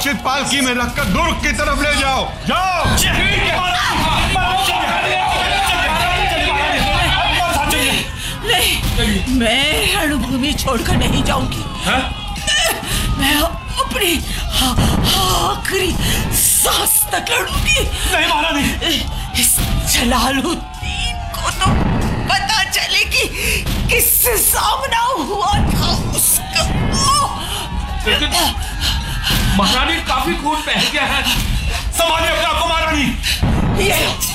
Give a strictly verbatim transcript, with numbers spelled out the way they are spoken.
सुरक्षित पालकी में रखकर दुर्ग की तरफ ले जाओ। जाओ। नहीं, मैं रणभूमि छोड़कर नहीं जाऊंगी। मैं अपनी आखिरी सांस तक लड़ूंगी। नहीं महारानी, इस जलालुद्दीन को तो पता चले कि किससे सामना हुआ था उसका। लेकिन महारानी काफी खून बह गया है, संभालिए अपने आप को महारानी। ये